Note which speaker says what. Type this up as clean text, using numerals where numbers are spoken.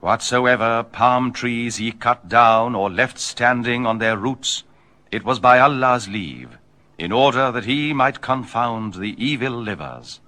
Speaker 1: Whatsoever palm trees ye cut down or left standing on their roots, it was by Allah's leave, in order that he might confound the evil livers.